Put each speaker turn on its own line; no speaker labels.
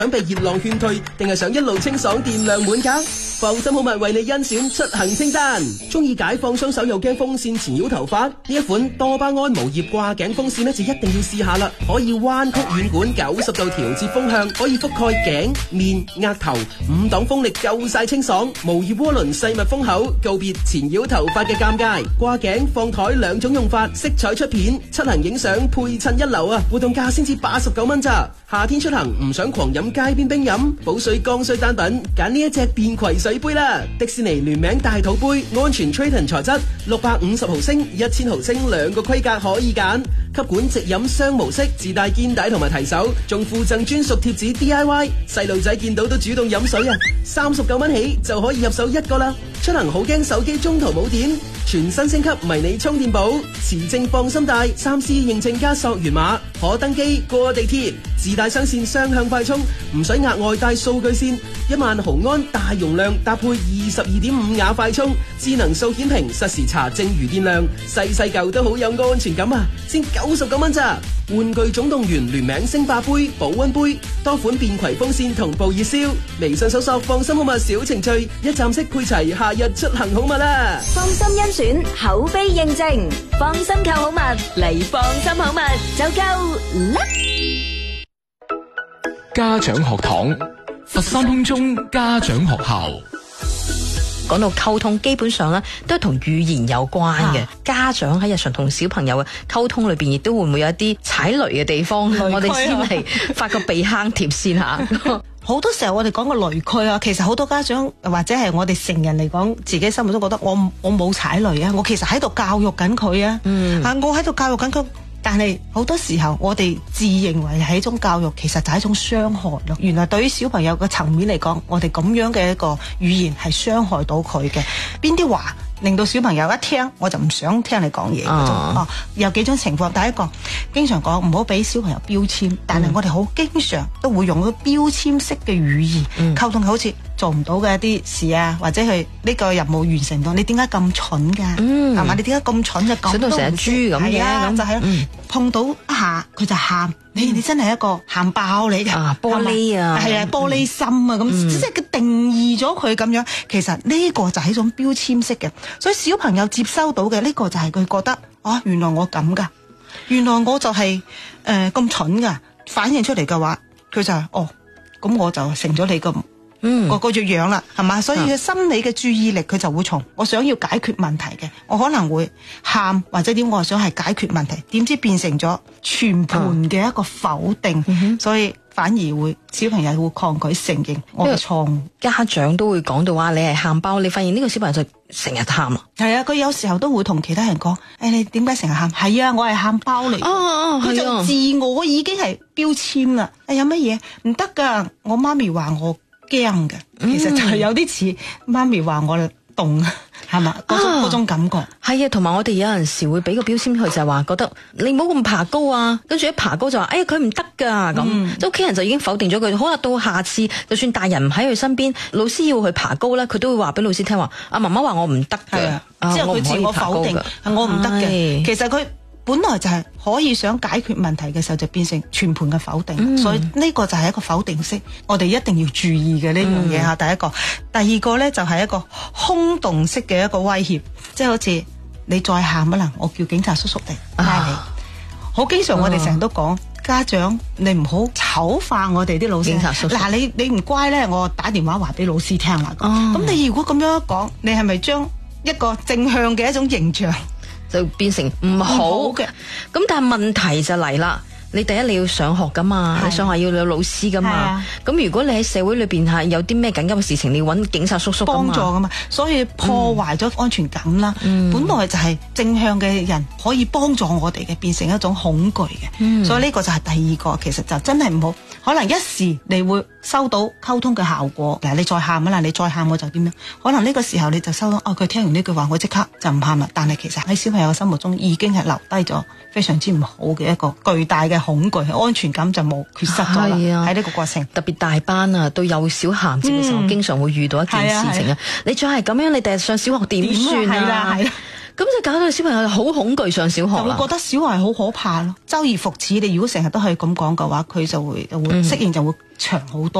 想被熱浪勸退，定係想一路清爽電量滿格？放心好物為你甄選出行清單。中意解放雙手又驚風扇纏繞頭髮？呢一款多巴胺無葉掛頸風扇呢，就一定要試下啦！可以彎曲軟管90度調節風向，可以覆蓋頸、面、額頭，5檔風力夠晒清爽。無葉渦輪細密封口，告別纏繞頭髮嘅尷尬。掛頸放台兩種用法，色彩出片，出行影相配襯一流啊！活動價先至89蚊咋。夏天出行唔想狂飲街邊冰飲，補水剛需單品，揀呢一隻便攜水杯啦！迪士尼聯名大肚杯，安全 Triton 材質，650毫升、1000毫升兩個規格可以揀。吸管直飲雙模式，自帶肩帶同埋提手，仲附贈專屬貼紙 DIY， 細路仔見到都主動飲水啊！39蚊起就可以入手一個啦。出行好驚手機中途冇電，全新升級迷你充電寶，持證放心帶，3C 認證加溯源碼，可登機過地鐵，自帶雙線雙向快充，唔使額外帶數據線，1萬毫安大容量搭配22.5瓦快充，智能數顯屏實時查證餘電量，細細嚿都好有安全感啊！先99蚊咋？玩具總動員聯名星霸杯、保溫杯，多款便攜風扇同步熱銷。微信搜索放心好物小程序，一站式配齊夏日出行好物啦！
放心甄選，口碑認證，放心購好物嚟放心好物就夠啦！
家長學堂，佛山空中家長學校。
講到溝通，基本上咧都係同語言有關嘅。家長喺日常同小朋友嘅溝通裏邊，亦都會唔會有一啲踩雷嘅地方？我哋先嚟發個避坑貼先吓。
好多時候我哋講個雷區啊，其實好多家長或者係我哋成人嚟講，自己心目中覺得我冇踩雷啊，我其實喺度教育緊佢啊，我喺度教育緊佢。但係好多時候我哋自認為係一種教育，其實就係一種傷害咯。原來對於小朋友嘅層面嚟講，我哋咁樣嘅一個語言係傷害到佢嘅。邊啲話令到小朋友一聽我就唔想聽你講嘢嗰種。有幾種情況。第一個，經常講唔好俾小朋友標籤，但係我哋好經常都會用個標籤式嘅語言溝通，好似做唔到嘅一啲事啊，或者係呢個任務完成到，你點解咁蠢㗎？係嘛？你點解咁蠢嘅？講到成隻豬咁嘅，咁就係碰到一下佢就喊，你真係一個喊爆你嘅玻璃啊，係啊，玻璃心啊，咁即係佢定義咗佢咁樣。其實呢個就係一種標籤式嘅，所以小朋友接收到嘅呢個就係佢覺得原來我咁噶，原來我就係咁蠢噶，反映出嚟嘅話，佢就係咁我就成咗你個個樣啦，係嘛？所以佢心理嘅注意力佢就會從我想要解決問題嘅，我可能會喊或者點，我想係解決問題，點知變成咗全盤嘅一個否定，所以反而會小朋友會抗拒承認我嘅錯誤。
家長都會講到話你係喊包，你發現呢個小朋友就成日喊啦。
係啊，佢有時候都會同其他人講，你點解成日喊？係啊，我係喊包嚟。佢就自我已經係標籤啦。有乜嘢唔得噶？我媽咪話我驚嘅，其實就係有啲似媽咪話我凍，係嘛？嗰種感覺
係啊，同埋我哋有陣時會俾個標籤佢，就係話覺得你唔好咁爬高啊，跟住一爬高就話佢唔得噶咁，即屋企人就已經否定咗佢。好啦，到下次就算大人唔喺佢身邊，老師要去爬高咧，佢都會話俾老師聽話，媽媽話我唔得嘅，
之後佢自我否定，我唔得嘅。其實佢本來就係可以想解決問題嘅時候，就變成全盤嘅否定，所以呢個就係一個否定式，我哋一定要注意嘅呢樣嘢吓。第一個，第二個咧就係一個空洞式嘅一個威脅，即係好似你再喊啦，我叫警察叔叔嚟拉你。好經常我哋成日都講，家長你唔好醜化我哋啲老師。警察叔叔，嗱你唔乖咧，我打電話話俾老師聽啦。咁你如果咁樣講，你係咪將一個正向嘅一種形象
就變成唔好嘅？咁但係問題就嚟啦，你第一你要上學噶嘛，你上學要有老師噶嘛，咁如果你喺社會裏邊係有啲咩緊急嘅事情，你要揾警察叔叔幫助噶嘛，所以破壞咗安全感啦。本來就係正向嘅人可以幫助我哋嘅，變成一種恐懼嘅，所以呢個就係第二個，其實就真係唔好。可能一時你會收到溝通嘅效果，嗱你再喊啦，你再喊我就點樣？可能呢個時候你就收到佢聽完呢句話，我即刻就唔喊啦。但係其實喺小朋友嘅心目中已經係留低咗非常之唔好嘅一個巨大嘅恐懼，安全感就冇缺失咗啦。喺呢個過程，特別大班啊，到幼小銜接嘅時候，經常會遇到一件事情啊。你再係咁樣，你第日上小學點算啊？ 咁就搞到小朋友好恐懼上小學啦，
就會覺得小孩好可怕咯。周而復始，你如果成日都係咁講嘅話，佢就會適應就會長好多。